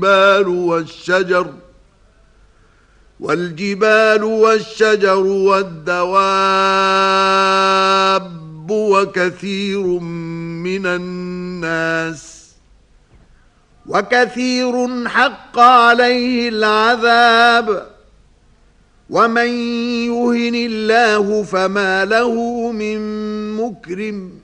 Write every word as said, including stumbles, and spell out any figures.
والجبال والشجر والجبال والشجر والدواب وكثير من الناس وكثير حق عليه العذاب ومن يهن الله فما له من مكرم